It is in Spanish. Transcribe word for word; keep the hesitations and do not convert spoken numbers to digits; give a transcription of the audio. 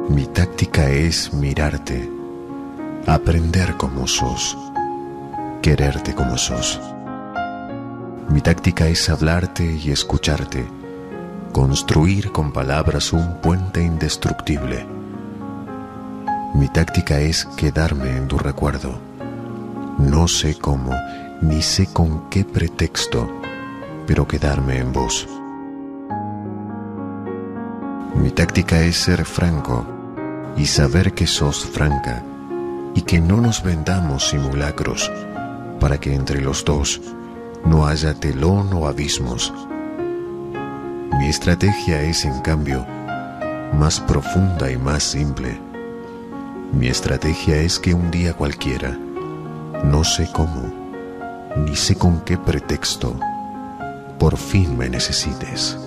Mi táctica es mirarte, aprender como sos, quererte como sos. Mi táctica es hablarte y escucharte, construir con palabras un puente indestructible. Mi táctica es quedarme en tu recuerdo. No sé cómo, ni sé con qué pretexto, pero quedarme en vos. Mi táctica es ser franco y saber que sos franca y que no nos vendamos simulacros para que entre los dos no haya telón o abismos. Mi estrategia es, en cambio, más profunda y más simple. Mi estrategia es que un día cualquiera, no sé cómo, ni sé con qué pretexto, por fin me necesites.